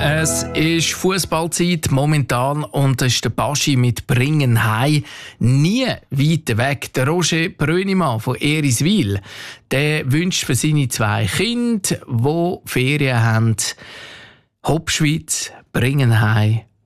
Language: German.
Es ist Fußballzeit momentan und es ist der Baschi mit Bringenheim nie weit weg. Der Roger Brönimann von Eriswil, der wünscht für seine 2 Kinder, die Ferien haben, Hopschwitz, Bringenheim